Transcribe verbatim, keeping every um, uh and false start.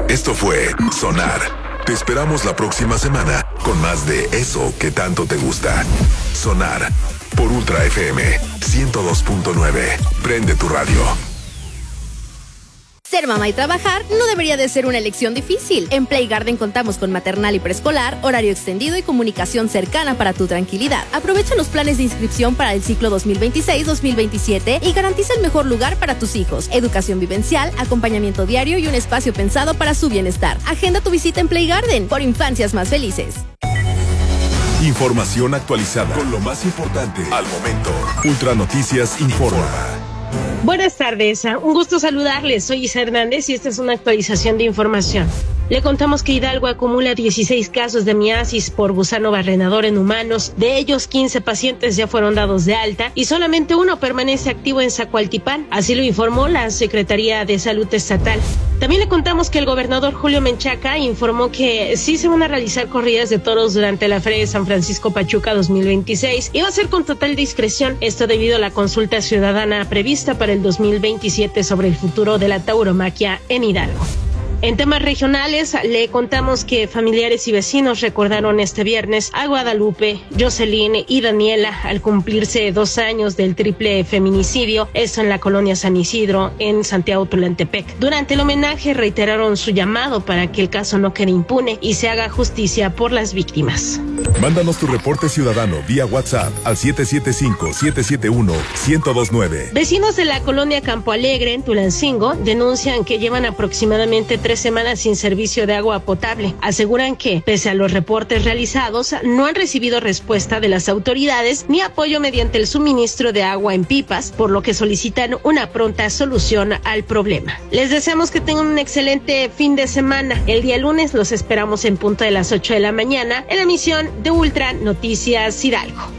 Esto fue Sonar. Te esperamos la próxima semana con más de eso que tanto te gusta. Sonar por Ultra F M ciento dos punto nueve. Prende tu radio. Ser mamá y trabajar no debería de ser una elección difícil. En Play Garden contamos con maternal y preescolar, horario extendido y comunicación cercana para tu tranquilidad. Aprovecha los planes de inscripción para el ciclo dos mil veintiséis dos mil veintisiete y garantiza el mejor lugar para tus hijos. Educación vivencial, acompañamiento diario y un espacio pensado para su bienestar. Agenda tu visita en Play Garden por infancias más felices. Información actualizada con lo más importante al momento. Ultra Noticias informa. Buenas tardes, un gusto saludarles, soy Isa Hernández y esta es una actualización de información. Le contamos que Hidalgo acumula dieciséis casos de miasis por gusano barrenador en humanos, de ellos quince pacientes ya fueron dados de alta y solamente uno permanece activo en Zacualtipán, así lo informó la Secretaría de Salud Estatal. También le contamos que el gobernador Julio Menchaca informó que sí se van a realizar corridas de toros durante la Feria de San Francisco Pachuca dos mil veintiséis y va a ser con total discreción, esto debido a la consulta ciudadana prevista para el dos mil veintisiete sobre el futuro de la tauromaquia en Hidalgo. En temas regionales, le contamos que familiares y vecinos recordaron este viernes a Guadalupe, Jocelyn y Daniela al cumplirse dos años del triple feminicidio, esto en la colonia San Isidro, en Santiago Tulantepec. Durante el homenaje reiteraron su llamado para que el caso no quede impune y se haga justicia por las víctimas. Mándanos tu reporte ciudadano vía WhatsApp al siete siete cinco, siete siete uno, uno cero dos nueve. Vecinos de la colonia Campo Alegre, en Tulancingo, denuncian que llevan aproximadamente tres semanas sin servicio de agua potable. Aseguran que, pese a los reportes realizados, no han recibido respuesta de las autoridades ni apoyo mediante el suministro de agua en pipas, por lo que solicitan una pronta solución al problema. Les deseamos que tengan un excelente fin de semana. El día lunes los esperamos en punto de las ocho de la mañana en la emisión de Ultra Noticias Hidalgo.